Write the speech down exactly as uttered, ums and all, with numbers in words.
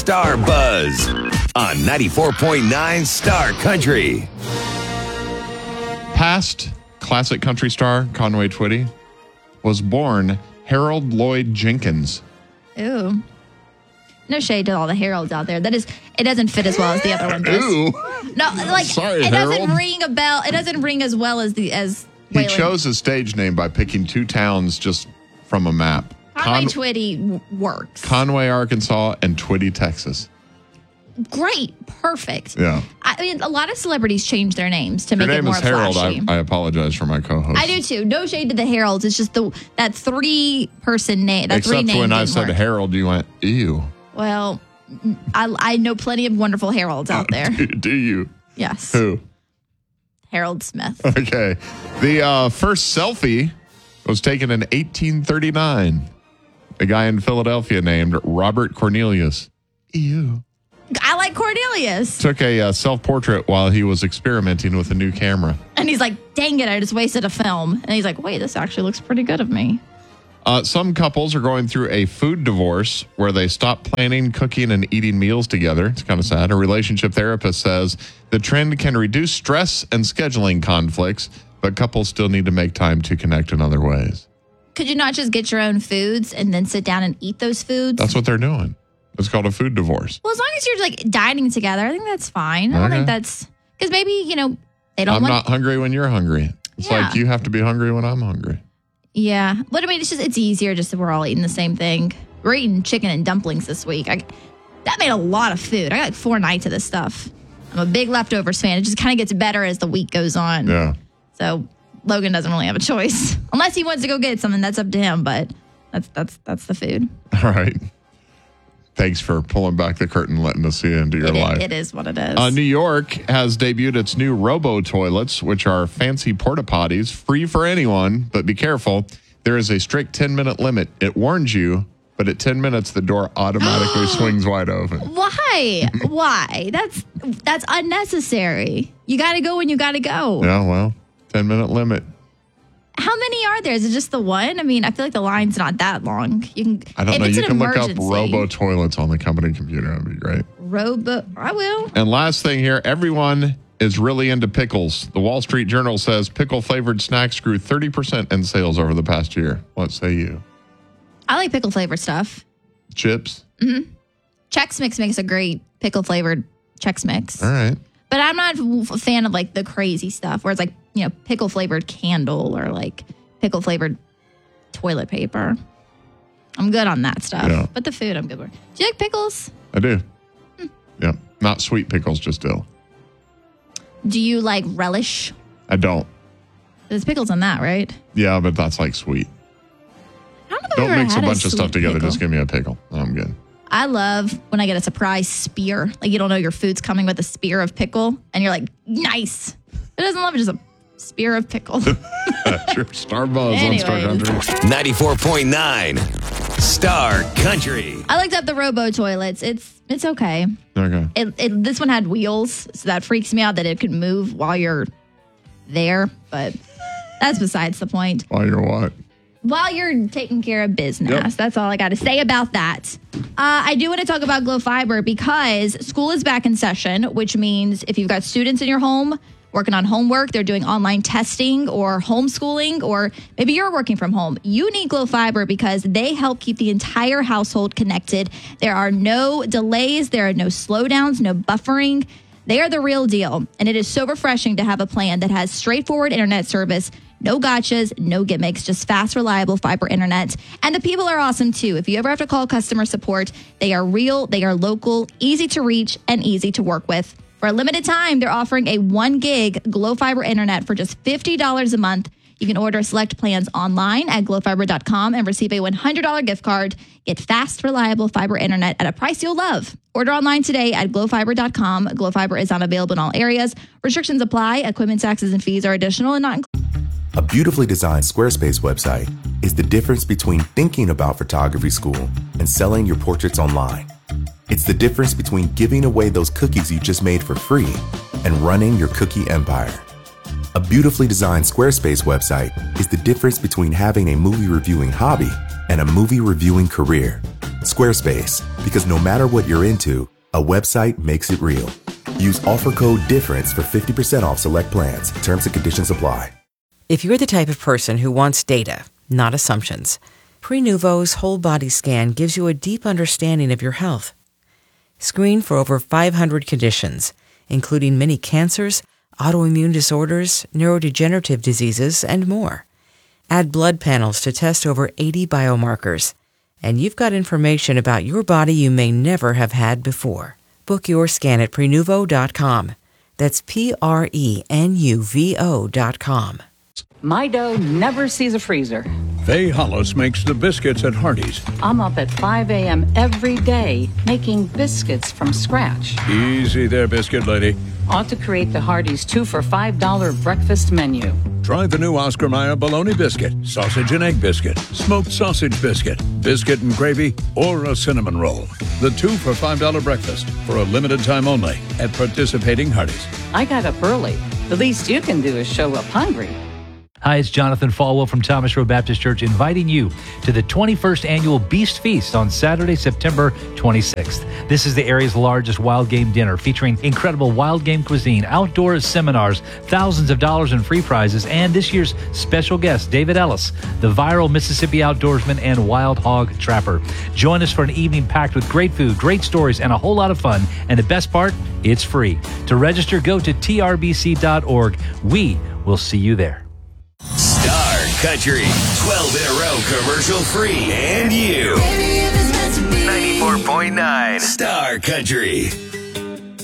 Star Buzz on ninety-four point nine Star Country. Past classic country star Conway Twitty was born Harold Lloyd Jenkins. Ooh. No shade to all the Harolds out there. That is, it doesn't fit as well as the other one does. Ooh. No, like Sorry, it Harold. doesn't ring a bell. It doesn't ring as well as the as He Waylon. chose his stage name by picking two towns just from a map. Conway Con- Twitty w- works. Conway, Arkansas, and Twitty, Texas. Great, perfect. Yeah. I mean, a lot of celebrities change their names to Your make it name more is Harold. flashy. I, I apologize for my co-host. I do too. No shade to the Harolds. It's just the that three person name. That three Except name when I didn't said work. Harold, you went, ew. Well, I I know plenty of wonderful Harolds out there. Do, do you? Yes, Who? Harold Smith. Okay. The uh, first selfie was taken in eighteen thirty-nine. A guy in Philadelphia named Robert Cornelius. Ew. I like Cornelius, Took a uh, self-portrait while he was experimenting with a new camera. and he's like, "Dang it, I just wasted a film." And he's like, "Wait, this actually looks pretty good of me." Uh, some couples are going through a food divorce where they stop planning, cooking, and eating meals together. It's kind of sad. A relationship therapist says the trend can reduce stress and scheduling conflicts, but couples still need to make time to connect in other ways. Could you not just get your own foods and then sit down and eat those foods? That's what they're doing. It's called a food divorce. Well, as long as you're like dining together, I think that's fine. I don't Okay. think that's because maybe, you know, they don't I'm want. not hungry when you're hungry. It's Yeah. like you have to be hungry when I'm hungry. Yeah. But I mean, it's just, it's easier just that we're all eating the same thing. We're eating chicken and dumplings this week. I, that made a lot of food. I got like four nights of this stuff. I'm a big leftovers fan. It just kind of gets better as the week goes on. Yeah. So Logan doesn't really have a choice unless he wants to go get something. That's up to him. But that's, that's, that's the food. All right. Thanks for pulling back the curtain, letting us see into your It, life. it is what it is. Uh, New York has debuted its new Robo toilets, which are fancy porta potties, free for anyone, but be careful. There is a strict ten-minute limit. It warns you, but at ten minutes, the door automatically swings wide open. Why? Why? That's that's unnecessary. You got to go when you got to go. Yeah, well, ten-minute limit. How many are there? Is it just the one? I mean, I feel like the line's not that long. You can. I don't if know. It's You an can look up emergency, Robo toilets on the company computer. That'd be great. Robo. I will. And last thing here, everyone is really into pickles. The Wall Street Journal says pickle-flavored snacks grew thirty percent in sales over the past year. What say you? I like pickle flavored stuff. Chips? Chex Mix makes a great pickle flavored Chex Mix. All right. But I'm not a fan of like the crazy stuff where it's like, you know, pickle flavored candle or like pickle flavored toilet paper. I'm good on that stuff. Yeah. But the food, I'm good with. Do you like pickles? I do. Yeah. Not sweet pickles, just dill. Do you like relish? I don't. There's pickles in that, right? Yeah, but that's like sweet. I don't know if I've Don't ever mix a had bunch of stuff sweet together. pickle. Just give me a pickle. I'm good. I love when I get a surprise spear. Like you don't know your food's coming with a spear of pickle, and you're like, nice. Who doesn't love it? Just a spear of pickle. That's your Star Buzz on Star Anyways. Country. ninety-four point nine Star Country. I looked up the Robo toilets. It's it's okay. Okay. It, it this one had wheels, so that freaks me out that it could move while you're there. But that's besides the point. While you're what? While you're taking care of business. Yep. That's all I got to say about that. Uh, I do want to talk about Glow Fiber because school is back in session, which means if you've got students in your home working on homework, they're doing online testing or homeschooling, or maybe you're working from home, you need Glow Fiber because they help keep the entire household connected. There are no delays. There are no slowdowns, no buffering. They are the real deal. And it is so refreshing to have a plan that has straightforward internet service. No gotchas, no gimmicks, just fast, reliable fiber internet. And the people are awesome too. If you ever have to call customer support, they are real, they are local, easy to reach, and easy to work with. For a limited time, they're offering a one gig Glow Fiber internet for just fifty dollars a month. You can order select plans online at glow fiber dot com and receive a one hundred dollars gift card. Get fast, reliable fiber internet at a price you'll love. Order online today at glow fiber dot com. Glow Fiber is not available in all areas. Restrictions apply. Equipment taxes and fees are additional and not included. A beautifully designed Squarespace website is the difference between thinking about photography school and selling your portraits online. It's the difference between giving away those cookies you just made for free and running your cookie empire. A beautifully designed Squarespace website is the difference between having a movie reviewing hobby and a movie reviewing career. Squarespace, Because no matter what you're into, a website makes it real. Use offer code DIFFERENCE for fifty percent off select plans. Terms and conditions apply. If you're the type of person who wants data, not assumptions, Prenuvo's whole body scan gives you a deep understanding of your health. Screen for over five hundred conditions, including many cancers, autoimmune disorders, neurodegenerative diseases, and more. Add blood panels to test over eighty biomarkers, and you've got information about your body you may never have had before. Book your scan at Prenuvo dot com. That's P R E N U V O dot com. My dough never sees a freezer. Faye Hollis makes the biscuits at Hardee's. I'm up at five a.m. every day making biscuits from scratch. Easy there, biscuit lady. Ought to create the Hardee's two for five dollar breakfast menu. Try the new Oscar Mayer bologna biscuit, sausage and egg biscuit, smoked sausage biscuit, biscuit and gravy, or a cinnamon roll. The two for five dollar breakfast for a limited time only at participating Hardee's. I got up early. The least you can do is show up hungry. Hi, it's Jonathan Falwell from Thomas Road Baptist Church inviting you to the twenty-first Annual Beast Feast on Saturday, September twenty-sixth. This is the area's largest wild game dinner featuring incredible wild game cuisine, outdoor seminars, thousands of dollars in free prizes, and this year's special guest, David Ellis, the viral Mississippi outdoorsman and wild hog trapper. Join us for an evening packed with great food, great stories, and a whole lot of fun. And the best part, it's free. To register, go to T R B C dot org. We will see you there. Star Country, twelve in a row commercial free, and you. ninety-four point nine Star Country.